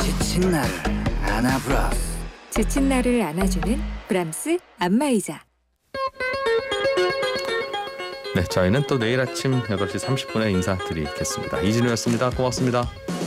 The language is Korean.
지친 나를 안아브라스. 지친 나를 안아주는 브람스 안마의자. 네, 저희는 또 내일 아침 8시 30분에 인사드리겠습니다. 이진우였습니다. 고맙습니다.